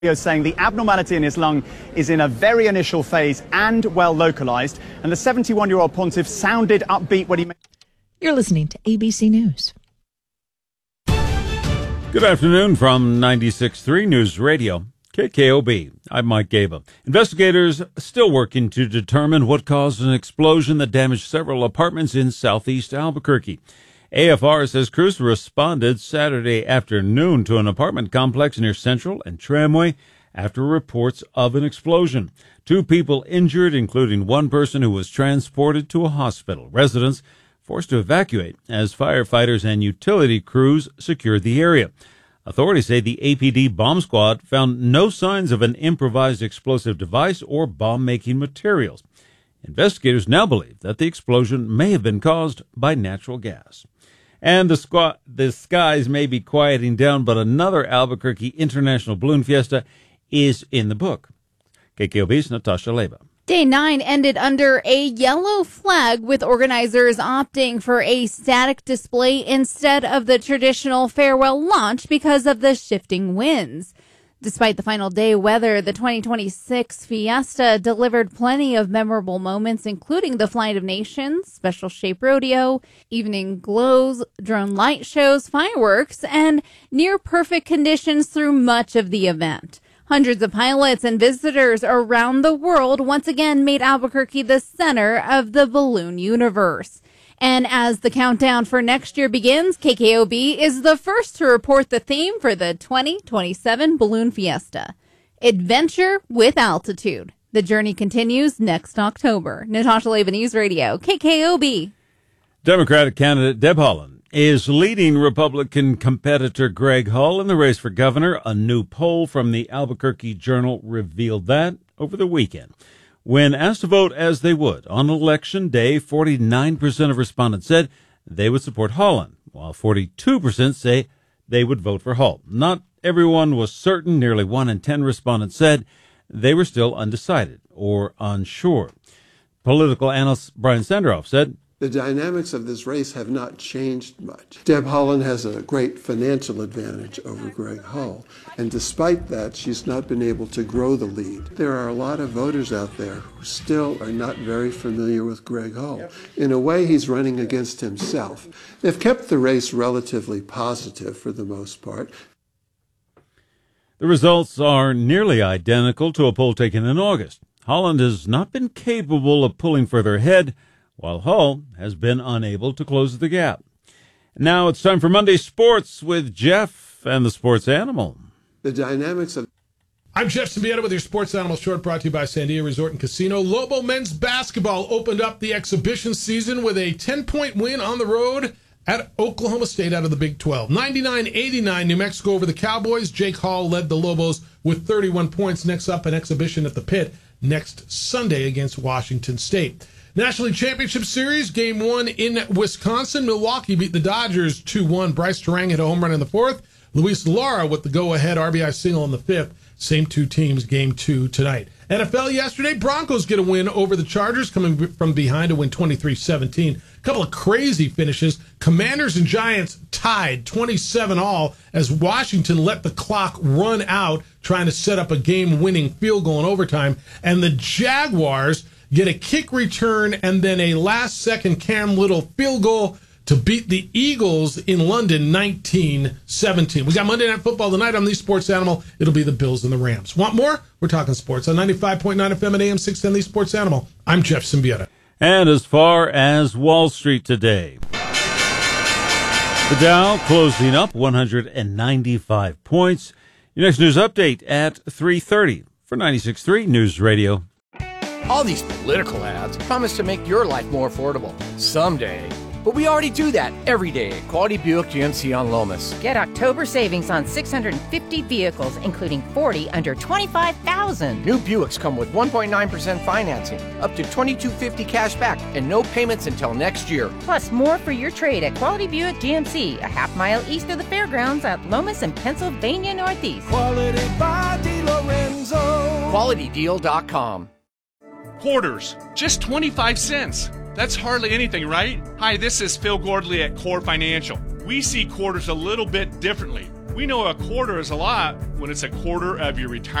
saying the abnormality in his lung is in a very initial phase and well localized. And the 71-year-old pontiff sounded upbeat when he... You're listening to ABC News. Good afternoon from 96.3 News Radio, KKOB. I'm Mike Gaba. Investigators still working to determine what caused an explosion that damaged several apartments in southeast Albuquerque. AFR says crews responded Saturday afternoon to an apartment complex near Central and Tramway after reports of an explosion. 2 people injured, including one person who was transported to a hospital. Residents forced to evacuate as firefighters and utility crews secured the area. Authorities say the APD bomb squad found no signs of an improvised explosive device or bomb-making materials. Investigators now believe that the explosion may have been caused by natural gas. And the skies may be quieting down, but another Albuquerque International Balloon Fiesta is in the book. KKOB's Natasha Leba. Day 9 ended under a yellow flag, with organizers opting for a static display instead of the traditional farewell launch because of the shifting winds. Despite the final day weather, the 2026 Fiesta delivered plenty of memorable moments, including the Flight of Nations, special shape rodeo, evening glows, drone light shows, fireworks, and near-perfect conditions through much of the event. Hundreds of pilots and visitors around the world once again made Albuquerque the center of the balloon universe. And as the countdown for next year begins, KKOB is the first to report the theme for the 2027 Balloon Fiesta: Adventure with Altitude. The journey continues next October. Natasha Leva, News Radio, KKOB. Democratic candidate Deb Haaland is leading Republican competitor Greg Hull in the race for governor. A new poll from the Albuquerque Journal revealed that over the weekend. When asked to vote as they would on Election Day, 49% of respondents said they would support Haaland, while 42% say they would vote for Hull. Not everyone was certain. Nearly 1 in 10 respondents said they were still undecided or unsure. Political analyst Brian Sanderoff said, "The dynamics of this race have not changed much. Deb Haaland has a great financial advantage over Greg Hull, and despite that, she's not been able to grow the lead. There are a lot of voters out there who still are not very familiar with Greg Hull. In a way, he's running against himself. They've kept the race relatively positive for the most part." The results are nearly identical to a poll taken in August. Haaland has not been capable of pulling further ahead, while Hull has been unable to close the gap. Now it's time for Monday Sports with Jeff and the Sports Animal. The dynamics of... I'm Jeff Symbieta with your Sports Animal Short, brought to you by Sandia Resort and Casino. Lobo men's basketball opened up the exhibition season with a 10-point win on the road at Oklahoma State out of the Big 12. 99-89 New Mexico over the Cowboys. Jake Hall led the Lobos with 31 points. Next up, an exhibition at the Pit next Sunday against Washington State. National League Championship Series, Game 1 in Wisconsin. Milwaukee beat the Dodgers 2-1. Bryce Terang hit a home run in the 4th. Luis Lara with the go-ahead RBI single in the 5th. Same 2 teams, Game 2 tonight. NFL yesterday, Broncos get a win over the Chargers, coming from behind to win 23-17. A couple of crazy finishes. Commanders and Giants tied 27-all as Washington let the clock run out, trying to set up a game-winning field goal in overtime. And the Jaguars get a kick return and then a last-second Cam Little field goal to beat the Eagles in London 19-17. We got Monday Night Football tonight on the Sports Animal. It'll be the Bills and the Rams. Want more? We're talking sports on 95.9 FM and AM 610, the Sports Animal. I'm Jeff Symbieta. And as far as Wall Street today, the Dow closing up 195 points. Your next news update at 3:30 for 96.3 News Radio. All these political ads promise to make your life more affordable someday. But we already do that every day at Quality Buick GMC on Lomas. Get October savings on 650 vehicles, including 40 under $25,000. New Buicks come with 1.9% financing, up to $2,250 cash back, and no payments until next year. Plus more for your trade at Quality Buick GMC, a half-mile east of the fairgrounds at Lomas and Pennsylvania Northeast. Quality by DiLorenzo. QualityDeal.com. Quarters, just 25 cents. That's hardly anything, right? Hi, this is Phil Gordley at Core Financial. We see quarters a little bit differently. We know a quarter is a lot when it's a quarter of your retirement.